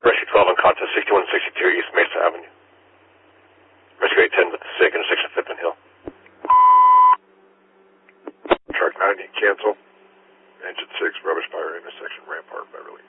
Rescue 12 on contact 6162 East Mesa Avenue. Rescue 810 with the SIG intersection 5th and Hill. Track 90, cancel. Engine 6, rubbish fire intersection, Rampart, Beverly.